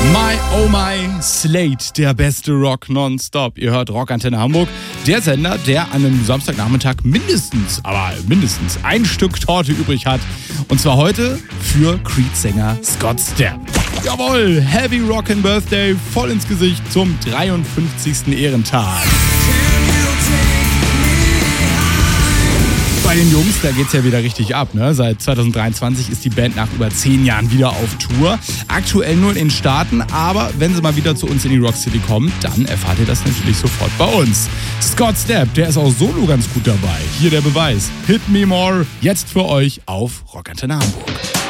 My oh my, Slate, der beste Rock nonstop. Ihr hört Rockantenne Hamburg, der Sender, der an einem Samstagnachmittag mindestens ein Stück Torte übrig hat. Und zwar heute für Creed-Sänger Scott Stapp. Jawohl, Heavy Rockin' Birthday, voll ins Gesicht zum 53. Ehrentag. Bei den Jungs, da geht's ja wieder richtig ab, ne? Seit 2023 ist die Band nach über 10 Jahren wieder auf Tour. Aktuell nur in den Staaten, aber wenn sie mal wieder zu uns in die Rock City kommen, dann erfahrt ihr das natürlich sofort bei uns. Scott Stapp, der ist auch solo ganz gut dabei. Hier der Beweis. Hit Me More, jetzt für euch auf Rockantenne Hamburg.